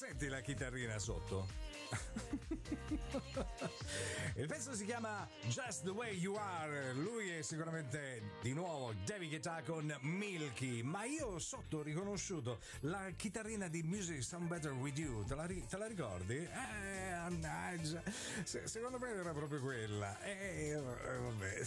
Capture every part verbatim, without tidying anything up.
senti la chitarrina sotto? Il pezzo si chiama Just the Way You Are. Lui è sicuramente di nuovo David Guetta con Milky, ma io sotto ho riconosciuto la chitarrina di Music Sound Better With You. Te la, ri- te la ricordi? Eh, mannaggia, Se- secondo me era proprio quella. Eh, vabbè.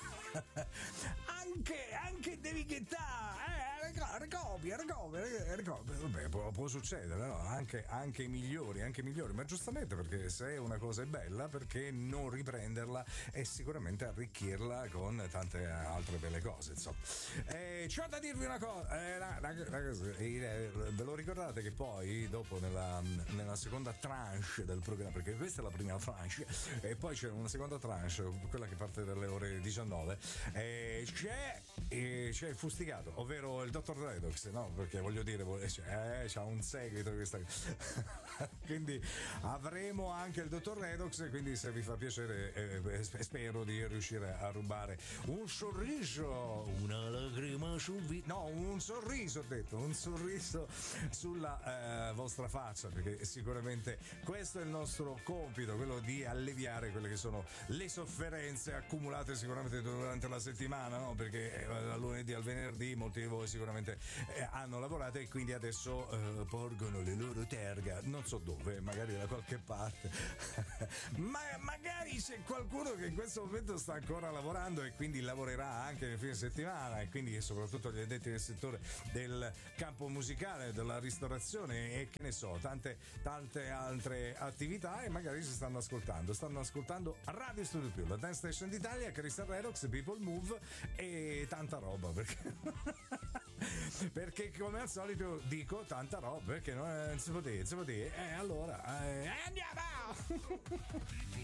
Anche, anche David Guetta, eh, ricopia, ricopia, ricopia. Vabbè, può, può succedere, no? Anche, anche i migliori, anche i migliori, ma giustamente, perché se una cosa è bella, perché non riprenderla e sicuramente arricchirla con tante altre belle cose, insomma. Eh, c'ho da dirvi una cosa, eh, la, la, la, eh, ve lo ricordate che poi dopo nella, nella seconda tranche del programma, perché questa è la prima tranche e poi c'è una seconda tranche, quella che parte dalle ore diciannove, eh, c'è, eh, c'è il fustigato, ovvero il dottor Redox, no? Perché voglio dire, eh, c'ha un seguito questa quindi avremo anche il dottor Redox, quindi se vi fa piacere eh, spero di riuscire a rubare un sorriso, una lacrima sul viso, no, un sorriso, ho detto, un sorriso sulla eh, vostra faccia, perché sicuramente questo è il nostro compito, quello di alleviare quelle che sono le sofferenze accumulate sicuramente durante la settimana, no? Perché dal lunedì al venerdì molti di voi sicuramente eh, hanno lavorato e quindi adesso eh, porgono le loro terga, non so dove, magari da qualche parte ma magari c'è qualcuno che in questo momento sta ancora lavorando e quindi lavorerà anche nel fine settimana, e quindi soprattutto gli addetti del settore del campo musicale, della ristorazione e che ne so, tante tante altre attività, e magari si stanno ascoltando stanno ascoltando Radio Studio Più, la Dance Station d'Italia, Crystal Redox, People Move e tanta roba, perché perché come al solito dico tanta roba, perché non, non si può dire, non si può dire. E allora eh, andiamo.